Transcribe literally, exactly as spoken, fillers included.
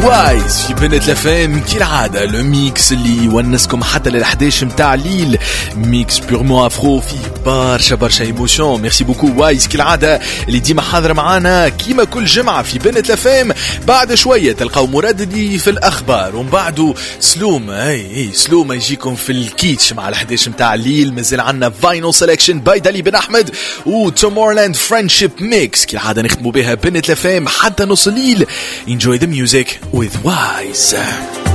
وايز في بنت لفام كالعادة، لو ميكس اللي يونسكم حتى للحداش متاع ليل، ميكس بيرمون افرو فيه برشا برشا ايموشن. ميرسي بوكو وايز كالعادة اللي ديما حاضر معانا كيما كل جمعة في بنت لفام. بعد شوية تلقاو مرددي في الأخبار، ومن بعده سلوم اي اي سلوم يجيكم في الكيتش مع الحداش متاع ليل. مازال عنا فاينل سيلكشن باي دالي بن أحمد وتومورلاند فريندشيب ميكس كالعادة نختموا بها بنت لفام حتى نص الليل. Enjoy the music with Wise.